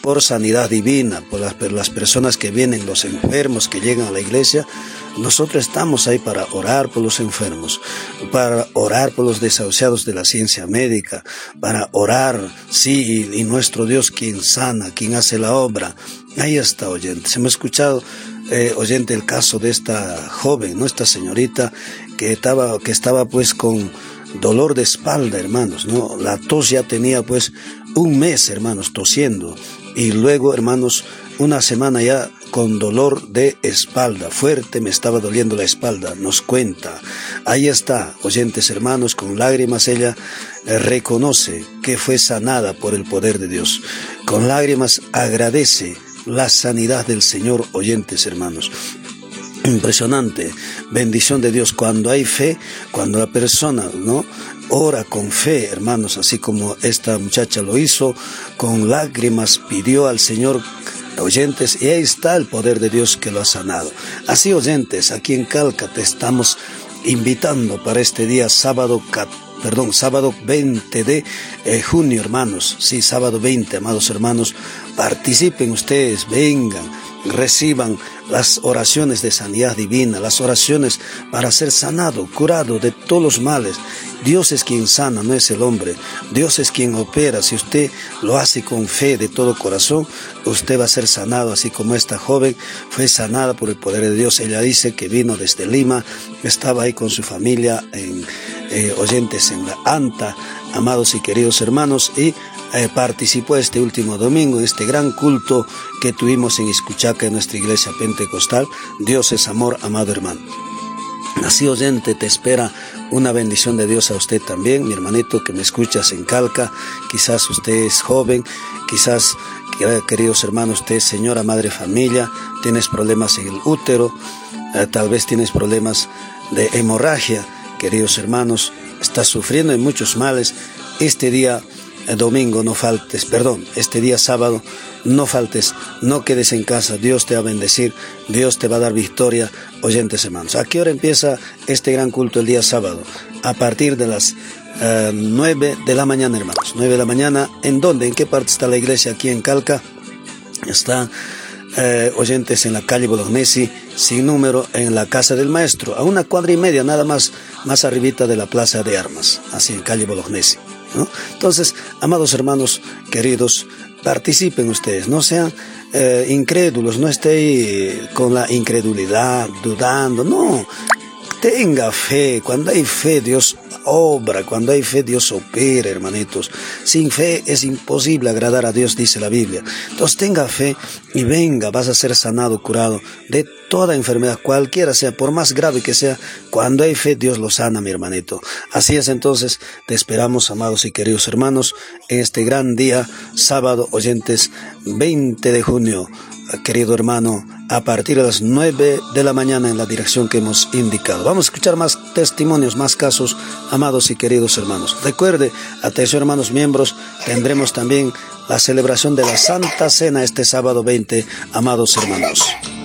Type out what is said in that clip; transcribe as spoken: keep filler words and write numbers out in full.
por sanidad divina, por las, por las personas que vienen, los enfermos que llegan a la iglesia. Nosotros estamos ahí para orar por los enfermos, para orar por los desahuciados de la ciencia médica, para orar, sí, y, y nuestro Dios quien sana, quien hace la obra. Ahí está, oyentes. Hemos escuchado, eh, oyente, el caso de esta joven, ¿no? Esta señorita que estaba, que estaba pues con dolor de espalda, hermanos, ¿no? La tos ya tenía pues un mes, hermanos, tosiendo. Y luego, hermanos, una semana ya con dolor de espalda, fuerte me estaba doliendo la espalda, nos cuenta. Ahí está, oyentes hermanos, con lágrimas ella eh, reconoce que fue sanada por el poder de Dios. Con lágrimas agradece la sanidad del Señor, oyentes hermanos. Impresionante, bendición de Dios cuando hay fe, cuando la persona, ¿no?, ora con fe, hermanos, así como esta muchacha lo hizo, con lágrimas pidió al Señor, oyentes, y ahí está el poder de Dios que lo ha sanado. Así, oyentes, aquí en Calca te estamos invitando para este día sábado, perdón, sábado veinte de eh, junio, hermanos, sí, sábado veinte, amados hermanos, participen ustedes, vengan, reciban las oraciones de sanidad divina, las oraciones para ser sanado, curado de todos los males. Dios es quien sana, no es el hombre. Dios es quien opera. Si usted lo hace con fe de todo corazón, usted va a ser sanado, así como esta joven fue sanada por el poder de Dios. Ella dice que vino desde Lima, estaba ahí con su familia, en eh, oyentes en la Anta, amados y queridos hermanos, y Eh, participó este último domingo en este gran culto que tuvimos en Iscuchaca, en nuestra iglesia pentecostal. Dios es amor, amado hermano. Así, oyente, te espera una bendición de Dios a usted también, mi hermanito que me escuchas en Calca. Quizás usted es joven, quizás, queridos hermanos, usted es señora, madre, familia, tienes problemas en el útero, eh, tal vez tienes problemas de hemorragia, queridos hermanos, estás sufriendo de muchos males. Este día El domingo no faltes, perdón, este día sábado no faltes, no quedes en casa, Dios te va a bendecir, Dios te va a dar victoria, oyentes hermanos. ¿A qué hora empieza este gran culto el día sábado? A partir de las uh, nueve de la mañana, hermanos, nueve de la mañana. ¿En dónde? ¿En qué parte está la iglesia? Aquí en Calca. Está, eh, oyentes, en la calle Bolognesi, sin número, en la casa del maestro, a una cuadra y media nada más, más arribita de la plaza de armas, así en calle Bolognesi, ¿no? Entonces, amados hermanos queridos, participen ustedes, no sean eh, incrédulos, no estén con la incredulidad, dudando, no, tenga fe. Cuando hay fe, Dios obra, cuando hay fe, Dios opera, hermanitos. Sin fe es imposible agradar a Dios, dice la Biblia. Entonces tenga fe y venga, vas a ser sanado, curado de toda enfermedad, cualquiera sea, por más grave que sea. Cuando hay fe, Dios lo sana, mi hermanito. Así es, entonces, te esperamos, amados y queridos hermanos, en este gran día, sábado, oyentes, veinte de junio, querido hermano, a partir de las nueve de la mañana en la dirección que hemos indicado. Vamos a escuchar más testimonios, más casos, amados y queridos hermanos. Recuerde, atención hermanos miembros, tendremos también la celebración de la Santa Cena este sábado veinte, amados hermanos.